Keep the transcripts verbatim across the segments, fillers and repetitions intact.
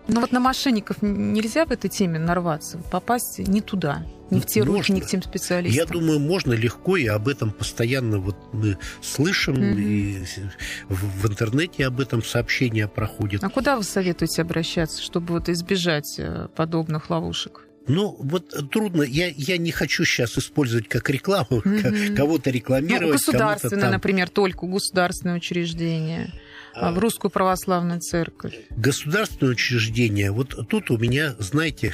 Но вот на мошенников нельзя в этой теме нарваться, попасть не туда, не в те руки, не к тем специалистам? Я думаю, можно легко, и об этом постоянно вот мы слышим, mm-hmm. и в, в интернете об этом сообщения проходят. А куда вы советуете обращаться, чтобы вот избежать подобных ловушек? Ну, вот трудно. Я, я не хочу сейчас использовать как рекламу, mm-hmm. кого-то рекламировать. Ну, государственное, там... например, только государственное учреждение. А в Русскую Православную Церковь? Государственное учреждение, вот тут у меня, знаете,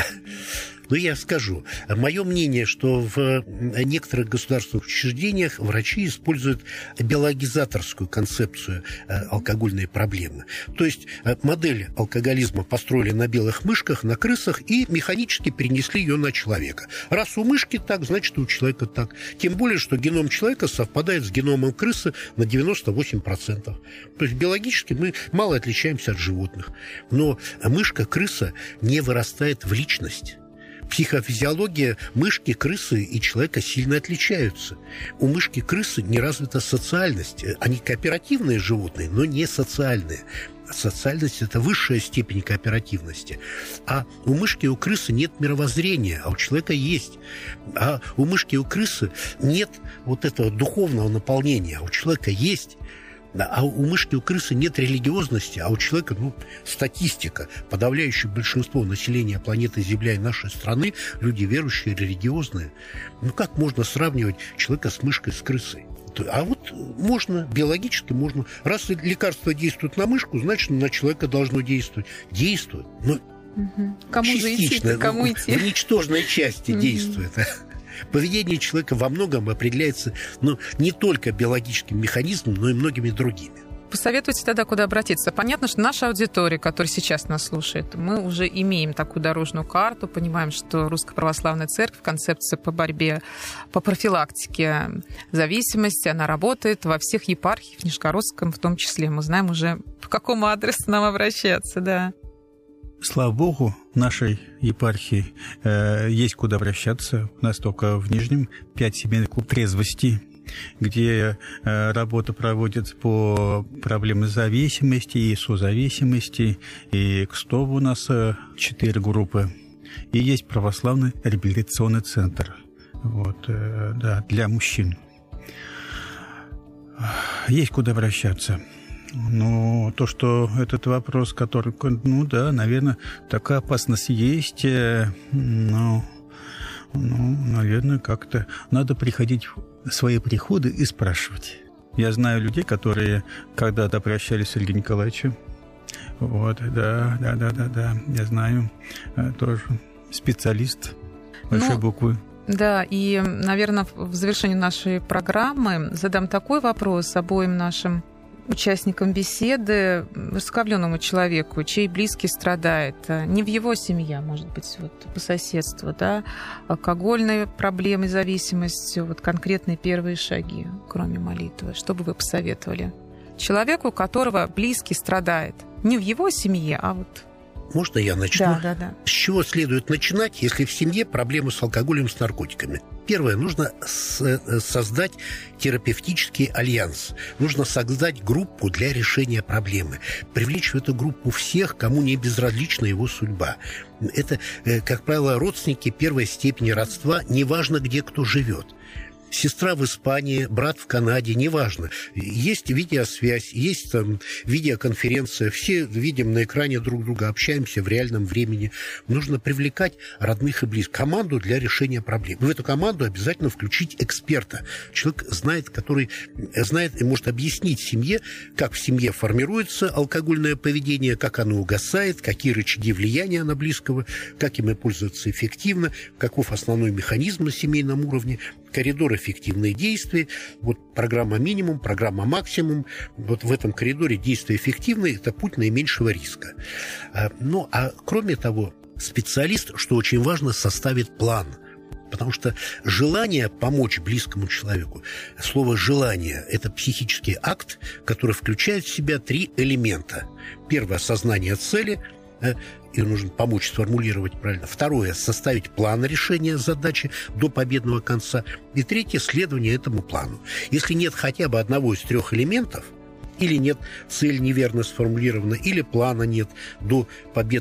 ну я скажу, мое мнение, что в некоторых государственных учреждениях врачи используют биологизаторскую концепцию алкогольной проблемы. То есть модель алкоголизма построили на белых мышках, на крысах и механически перенесли ее на человека. Раз у мышки так, значит и у человека так. Тем более, что геном человека совпадает с геномом крысы на девяносто восемь процентов. То есть биологически мы мало отличаемся от животных. Но мышка, крыса не вырастает в личность. Психофизиология мышки, крысы и человека сильно отличаются. У мышки, крысы не развита социальность. Они кооперативные животные, но не социальные. Социальность – это высшая степень кооперативности. А у мышки и у крысы нет мировоззрения, а у человека есть. А у мышки и у крысы нет вот этого духовного наполнения, а у человека есть. А у мышки, у крысы нет религиозности, а у человека, ну, статистика. Подавляющее большинство населения планеты Земля и нашей страны – люди верующие, религиозные. Ну, как можно сравнивать человека с мышкой, с крысой? А вот можно, биологически можно. Раз лекарство действует на мышку, значит, на человека должно действовать. Действует, но угу. Кому частично, же идти, кому идти? В ничтожной части угу. действует. Поведение человека во многом определяется, ну, не только биологическим механизмом, но и многими другими. Посоветуйте тогда, куда обратиться. Понятно, что наша аудитория, которая сейчас нас слушает, мы уже имеем такую дорожную карту, понимаем, что Русская Православная Церковь, концепция по борьбе, по профилактике зависимости, она работает во всех епархиях, в Нижегородском в том числе. Мы знаем уже, по какому адресу нам обращаться, да. Слава Богу, в нашей епархии э, есть куда обращаться. У нас только в Нижнем пять семейных клубов трезвости, где э, работа проводится по проблемам зависимости и созависимости. И к СТОВу у нас четыре группы. И есть православный реабилитационный центр, вот, э, да, для мужчин. Есть куда обращаться. Ну, то, что этот вопрос, который, ну да, наверное, такая опасность есть, но, ну, наверное, как-то надо приходить в свои приходы и спрашивать. Я знаю людей, которые когда-то обращались к Сергею Николаевичу. Вот, да, да, да, да, да, я знаю, тоже специалист большой ну... буквы. Да, и, наверное, в завершении нашей программы задам такой вопрос обоим нашим участникам беседы, высокомленному человеку, чей близкий страдает, не в его семье, может быть, вот по соседству, да, алкогольной проблемой, зависимостью, вот конкретные первые шаги, кроме молитвы, что бы вы посоветовали человеку, у которого близкий страдает, не в его семье, а вот... Можно я начну? Да, да, да. С чего следует начинать, если в семье проблемы с алкоголем, с наркотиками? Первое, нужно создать терапевтический альянс. Нужно создать группу для решения проблемы. Привлечь в эту группу всех, кому не безразлична его судьба. Это, как правило, родственники первой степени родства, неважно, где кто живет. Сестра в Испании, брат в Канаде, неважно. Есть видеосвязь, есть там видеоконференция, все видим на экране друг друга, общаемся в реальном времени. Нужно привлекать родных и близких, команду для решения проблем. В эту команду обязательно включить эксперта. Человек знает, который знает и может объяснить семье, как в семье формируется алкогольное поведение, как оно угасает, какие рычаги влияния на близкого, как им пользоваться эффективно, каков основной механизм на семейном уровне, коридор эффективные действия, вот программа минимум, программа максимум, вот в этом коридоре действия эффективные, это путь наименьшего риска. Ну, а кроме того, специалист, что очень важно, составит план. Потому что желание помочь близкому человеку, слово «желание» – это психический акт, который включает в себя три элемента. Первое – осознание цели – и нужно помочь сформулировать правильно. Второе – составить план решения задачи до победного конца. И третье – следование этому плану. Если нет хотя бы одного из трех элементов, или нет, цель неверно сформулирована, или плана нет до победного